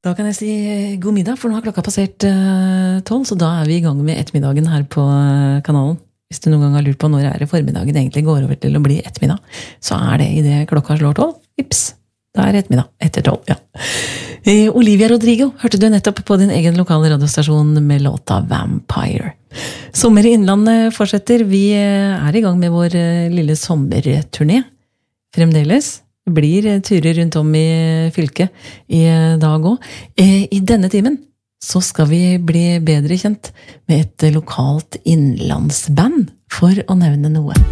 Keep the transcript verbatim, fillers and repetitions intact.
Da kan jeg si god middag, for nå har klokka passert tolv, så da er vi i gang med ettermiddagen her på kanalen. Hvis du noen gang har lurt på når er det formiddagen egentlig går over til å bli ettermiddag, så er det i det klokka slår tolv. Ips, da er det ettermiddag, etter tolv, ja. Olivia Rodrigo hørte du nettopp på din egen lokale radiostasjon med låta Vampire. Sommer i Innlandet fortsetter. Vi er i gang med vår lille sommerturné. Fremdeles. Det blir turer rundt om i fylket i dag også. I denne timen så skal vi bli bedre kjent med et lokalt innlandsband, for å nevne noe.